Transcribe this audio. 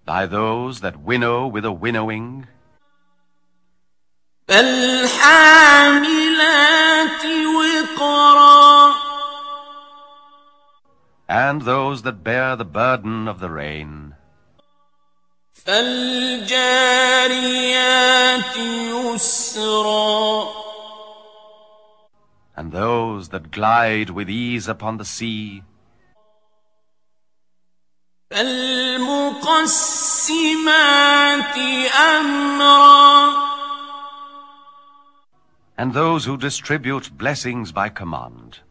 by those that winnow with a winnowing, فالحاملات وقرا and those that bear the burden of the rain, فالجاريات يسرا and those that glide with ease upon the sea, فالمقسمات أمرا and those who distribute blessings by command.